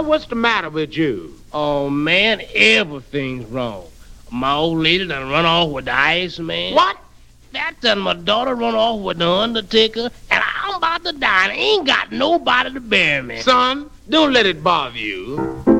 Son, what's the matter with you? Oh, man, everything's wrong. My old lady done run off with the Iceman. What? That done my daughter run off with the Undertaker, and I'm about to die and ain't got nobody to bury me. Son, don't let it bother you.